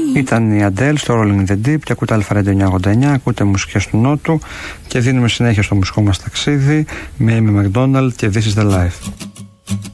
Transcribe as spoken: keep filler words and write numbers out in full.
Ήταν η Αντέλ στο Rolling in the Deep και ακούτε Αλφα Radio εννιακόσια ογδόντα εννιά, ακούτε μουσικές του Νότου και δίνουμε συνέχεια στο μουσικό μας ταξίδι με Amy McDonald και This is the Life.